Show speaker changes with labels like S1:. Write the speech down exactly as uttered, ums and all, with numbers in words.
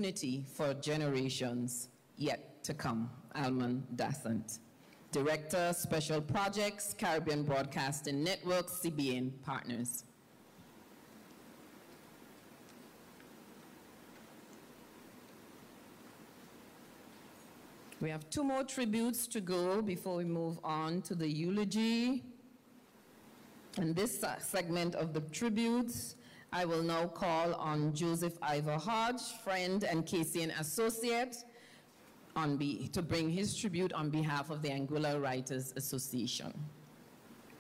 S1: unity for generations yet to come. Alman Dasant, Director, Special Projects, Caribbean Broadcasting Network, C B N Partners. We have two more tributes to go before we move on to the eulogy. In this segment of the tributes, I will now call on Joseph Ivor Hodge, friend and Casian associate, on be, to bring his tribute on behalf of the Anguilla Writers Association.